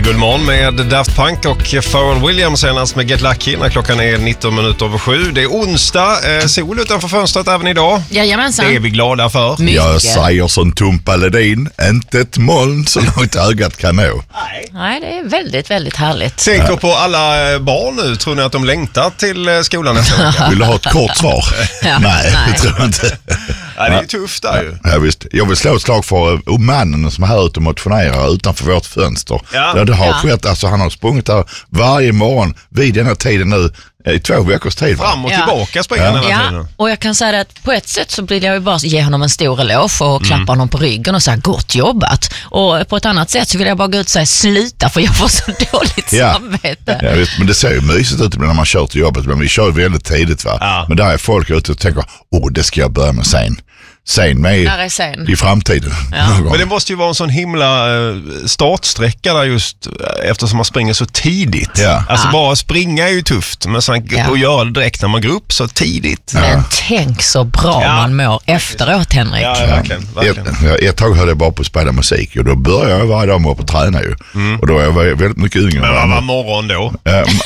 Guldmorgon med Daft Punk och Pharrell Williams senast med Get Lucky när klockan är 19:07. Det är onsdag, sol utanför fönstret även idag. Jajamensan. Det är vi glada för. Mycket. Jag säger som Tumpa Ledin, inte ett moln så långt ögat kan nå. Nej, det är väldigt, väldigt härligt. Tänker på alla barn nu. Tror ni att de längtar till skolan nästa vecka? Vill du ha ett kort svar? Nej, det tror jag inte. Ja, det är tufft där ju. Ja, visst. Jag vill slå ett slag för mannen som är här ute och motionerar utanför vårt fönster. Ja. Det har skett, alltså han har sprungit där varje morgon vid denna tiden nu i 2 veckors tid. Fram och tillbaka springer hela tiden. Ja, och jag kan säga att på ett sätt så vill jag ju bara ge honom en stor eloge och klappa honom på ryggen och säga gott jobbat. Och på ett annat sätt så vill jag bara gå ut och säga sluta för jag får så dåligt samvete. Ja, visst, men det ser ju mysigt ut när man kör till jobbet, men vi kör väldigt tidigt va. Ja. Men där är folk ute och tänker, det ska jag börja med sen. Sen med i framtiden. Ja. Men det måste ju vara en sån himla startsträcka där just eftersom man springer så tidigt. Ja. Alltså bara springa är ju tufft, men sen och göra det direkt när man går upp så tidigt. Ja. Men tänk så bra man mår efteråt, Henrik. Ja, verkligen. Ett tag hörde jag bara på att spela musik och då började jag varje dag med att träna ju. Och då var jag väldigt mycket yngre. Men vad var morgon då?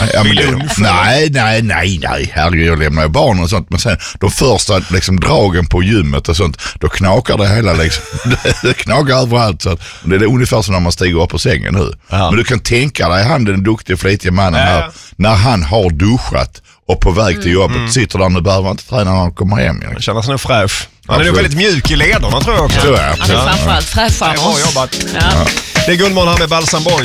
Nej. Herregud, jag lämnar barn och sånt. Men sen de första liksom, dragen på gymmet och sånt, då knakar det hela liksom. Det knakar överallt. Så det är ungefär som när man stiger upp på sängen nu. Ja. Men du kan tänka dig, han den duktiga flitiga mannen här, när han har duschat och på väg till jobbet sitter där, nu behöver han inte träna när han kommer hem. Han känner sig nog fräsch. Han är nog väldigt mjuk i lederna tror jag också. Han är framförallt fräschare. Bra jobbat. Ja. Det är Guldmorgon här med Balsamborg.